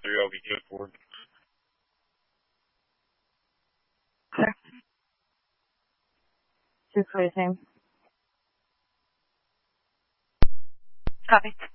through, I'll be good for. Clear. 2 for the same. Copy.